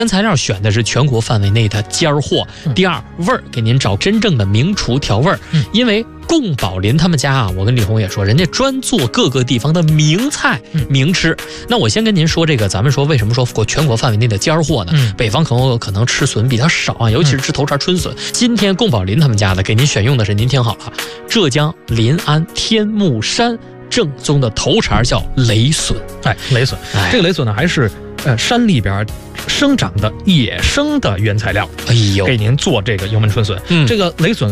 原材料选的是全国范围内的尖货。第二，味儿给您找真正的名厨调味儿。因为贡宝林他们家啊，我跟李红也说，人家专做各个地方的名菜、名吃。那我先跟您说这个，咱们说为什么说全国范围内的尖货呢？北方可能吃笋比较少啊，尤其是吃头茬春笋。今天贡宝林他们家的给您选用的是，您听好了，浙江临安天目山正宗的头茬叫雷笋。 雷笋，这个雷笋呢还是山里边生长的野生的原材料，给您做这个油焖春笋。这个雷笋